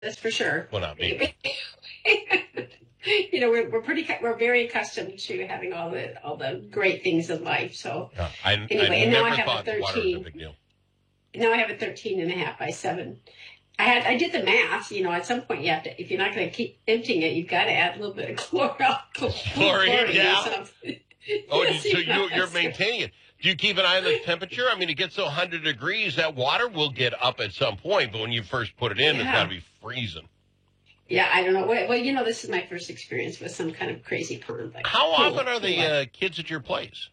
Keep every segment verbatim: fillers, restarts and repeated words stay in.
That's for sure. Well, not me. You know, we're we're pretty we're very accustomed to having all the all the great things in life. So Yeah, I, anyway, I and now never I have thought a water was a thirteen. big deal. Now I have a thirteen and a half by seven. I had I did the math. You know, at some point you have to, if you're not going to keep emptying it, you've got to add a little bit of chlorine. Chlorine, yeah. Oh, Yes, so you you, know, you're it's- maintaining it. Do you keep an eye on the temperature? I mean, it gets to one hundred degrees, that water will get up at some point, but when you first put it in, it's Yeah. got to be freezing. Yeah, I don't know. Well, well, you know, this is my first experience with some kind of crazy pond. Like How pool, often are the pool. uh, kids at your place?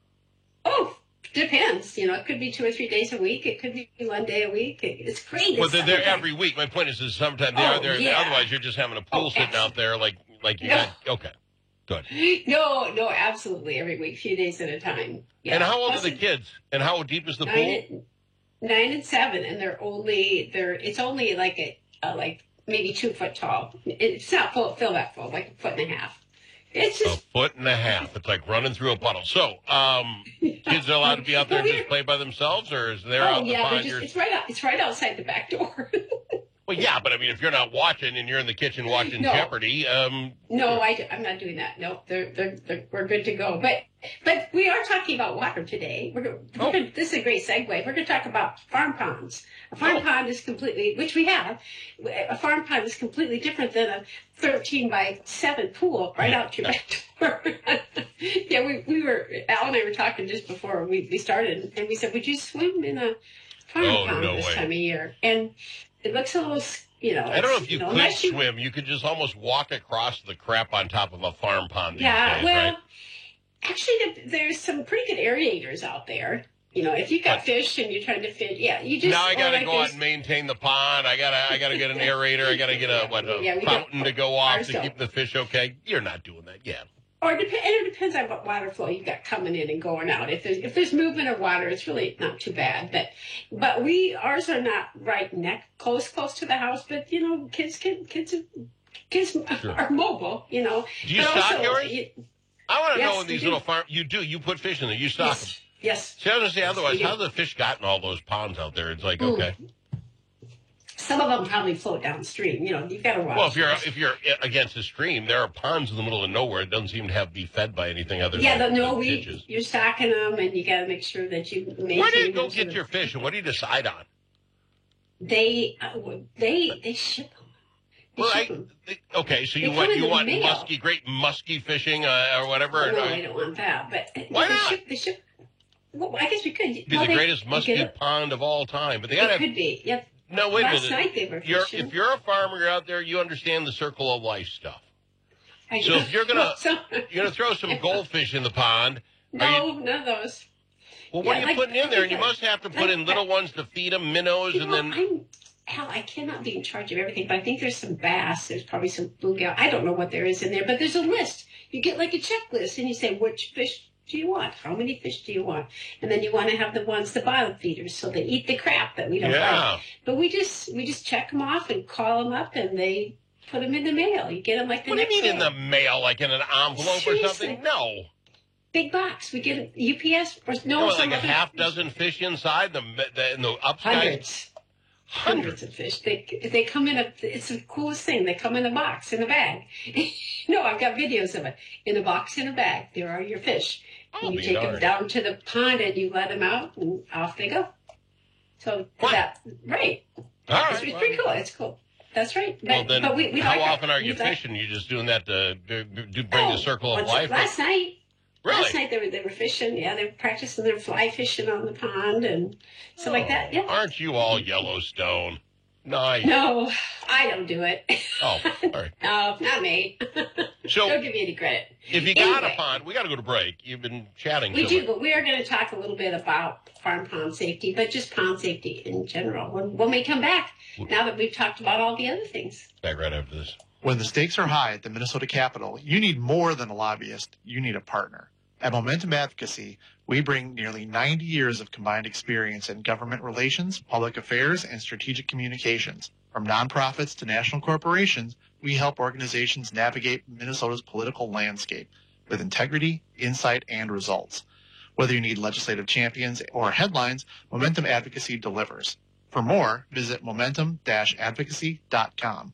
Oh, depends. You know, it could be two or three days a week. It could be one day a week. It, it's great. Well, It's they're there summertime. every week. My point is, is sometimes they Oh, are there. yeah. Otherwise, you're just having a pool Oh, sitting out there like like you No. got. Okay, good. No, no, absolutely. Every week, few days at a time. Yeah. And how old Plus are the it- kids? And how deep is the Nine pool? and, nine and seven, and they're only they're it's only like a, a like maybe two foot tall. It's not full, fill that full, like a foot and a half. It's A just foot and a half. It's like running through a puddle. So, um, kids are allowed to be out there and just play by themselves, or is there oh out in the yeah, they're pond? just You're- it's right out it's right outside the back door. Well, yeah, but I mean, if you're not watching and you're in the kitchen watching No. Jeopardy, um, No, I, I'm not doing that. No, they're, they're, they're, we're good to go. But but we are talking about water today. We're, go- we're Oh. gonna, this is a great segue. We're going to talk about farm ponds. A farm Oh. pond is completely, which we have, a farm pond is completely different than a thirteen by seven pool right out your back door. Yeah, we, we were, Al and I were talking just before we, we started, and we said, would you swim in a farm Oh, pond no this way. time of year? And it looks a little, you know. I don't know if you know, could unless you- swim. You could just almost walk across the crap on top of a farm pond these Yeah, days, well, right? actually, th- there's some pretty good aerators out there. You know, if you've got What? fish and you're trying to fit, yeah, you just. Now I or got to like go out there's- and maintain the pond. I gotta, I gotta get an aerator. I gotta get a what a Yeah, we don't- fountain to go off ours to don't. keep the fish okay. You're not doing that yet. Or dep- and it depends on what water flow you've got coming in and going out. If there's if there's movement of water, it's really not too bad. But but we ours are not right neck close close to the house. But you know, kids kids kids kids Sure. are mobile. You know. Do you But stock also, yours? you- I want to Yes, know in we these do. little farm. You do. You put fish in there. You stock them. yes, yes. See, I was gonna say otherwise. we do. How the fish got in all those ponds out there? It's like Ooh. okay. Some of them probably float downstream. You know, you've got to watch. Well, if you're if you're against a stream, there are ponds in the middle of nowhere. It doesn't seem to have to be fed by anything other Yeah, than the, no, than we ditches. you're stocking them, and you got to make sure that you maintain. Where do you go them so get that your fish, and what do you decide on? They uh, they they ship them. They Well, ship I, 'em. okay, so They you come want in you the want mail. musky, great musky fishing uh, or whatever? Oh, or no, no? I don't want that. But Why they not? Ship, they ship. Well, I guess we could. Be no, the they- greatest you musky get it. pond of all time. But they gotta It have, could be. Yep. no, wait a Last minute. night they were You're, fishing. if you're a farmer, you're out there, you understand the circle of life stuff. I So know. if you're gonna So- you're gonna throw some goldfish in the pond. Are no, you, none of those. well, what yeah, are you like- putting in there? And you like- must have to put like- in little ones to feed them, minnows, You and know, then. I'm, Hal, I cannot be in charge of everything, but I think there's some bass. There's probably some bluegill. I don't know what there is in there, but there's a list. You get like a checklist, and you say, which fish do you want? How many fish do you want? And then you want to have the ones, the bottom feeders, so they eat the crap that we don't Yeah. like. But we just we just check them off and call them up, and they put them in the mail. You get them like the What do you next mean in day. the mail, like in an envelope or Seriously. something? No. Big box. We get a U P S or no, No, some like a other- half dozen fish inside the the, in the upside. Hundreds. Hundreds of fish. They they come in a. It's the coolest thing. They come in a box in a bag. No, I've got videos of it. In a box in a bag. There are your fish. Oh, And you be take them darned. down to the pond and you let them out and off they go. So What? that right. All It's, right. it's well, pretty cool. It's cool. That's right. But, Well, then, but we, we how like it. often are you We like- fishing? You just doing that to do, do bring Oh, the circle of once- life? Last night. Really? Last night they were they were fishing. Yeah, they were practicing their fly fishing on the pond and stuff like that. Yeah. Aren't you all Yellowstone? Nice. No, I don't do it. Oh, all right. No, not me. So- Don't give me any credit. If you got Anyway. a pond, we got to go to break. You've been chatting. We so do, much. but we are going to talk a little bit about farm pond safety, but just pond safety in general when, when we come back, now that we've talked about all the other things. Back right after this. When the stakes are high at the Minnesota Capitol, you need more than a lobbyist. You need a partner. At Momentum Advocacy, we bring nearly ninety years of combined experience in government relations, public affairs, and strategic communications. From nonprofits to national corporations, we help organizations navigate Minnesota's political landscape with integrity, insight, and results. Whether you need legislative champions or headlines, Momentum Advocacy delivers. For more, visit momentum dash advocacy dot com.